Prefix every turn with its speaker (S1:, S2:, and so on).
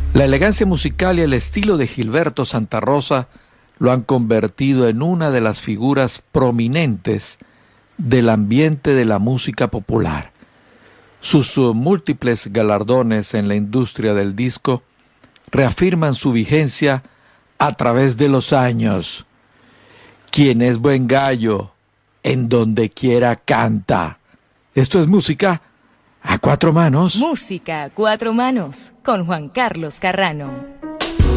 S1: La elegancia musical y el estilo de Gilberto Santa Rosa lo han convertido en una de las figuras prominentes del ambiente de la música popular. Sus múltiples galardones en la industria del disco reafirman su vigencia a través de los años. Quien es buen gallo, en donde quiera canta. Esto es música a cuatro manos.
S2: Música a cuatro manos con Juan Carlos Carrano.